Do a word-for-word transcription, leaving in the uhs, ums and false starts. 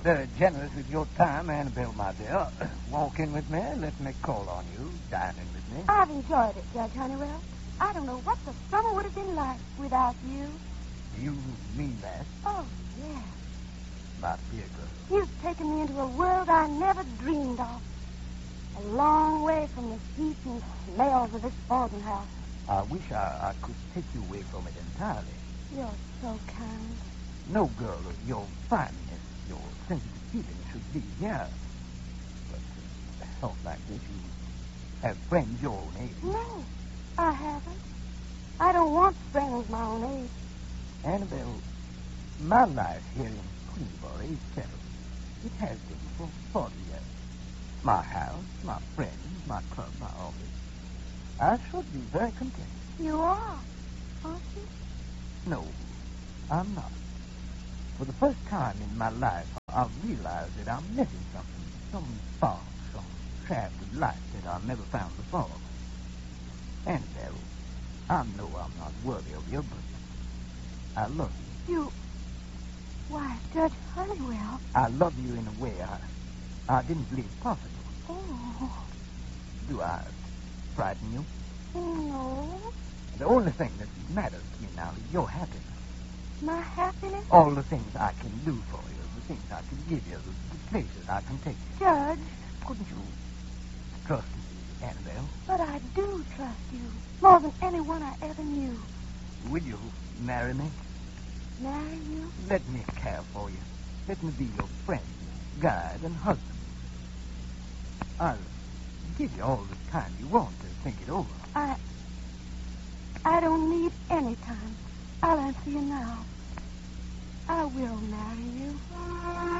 Very generous with your time, Annabelle, my dear. Walk in with me. Let me call on you. Dine in with me. I've enjoyed it, Judge Honeywell. I don't know what the summer would have been like without you. You mean that? Oh, yes. My dear girl. You've taken me into a world I never dreamed of. A long way from the heat and smells of this boarding house. I wish I, I could take you away from it entirely. You're so kind. No girl of your fineness, your sensitive feelings should be here. But uh, a health like this, you have friends your own age. No, I haven't. I don't want friends my own age. Annabelle, my life here in Queensboro is settled. It has been for forty years. My house, my friends, my club, my office. I should be very content. You are, aren't you? No, I'm not. For the first time in my life, I've realized that I'm missing something, some spark, some shaft of light that I've never found before. Annabelle, I know I'm not worthy of you, but I love you. You... Why, Judge Honeywell. I love you in a way I, I didn't believe possible. Oh. Do I frighten you? No. The only thing that matters to me now is your happiness. My happiness? All the things I can do for you, the things I can give you, the, the places I can take you. Judge. Couldn't you trust me, Annabelle? But I do trust you more than anyone I ever knew. Will you marry me? Marry you? Let me care for you. Let me be your friend, guide, and husband. I'll give you all the time you want to think it over. I... I don't need any time. I'll answer you now. I will marry you.